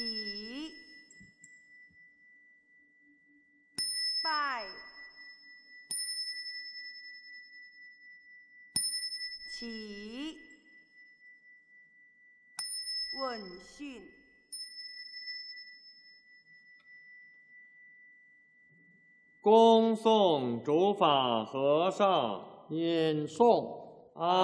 起，拜，起，问讯。 恭送主法和尚。 引诵。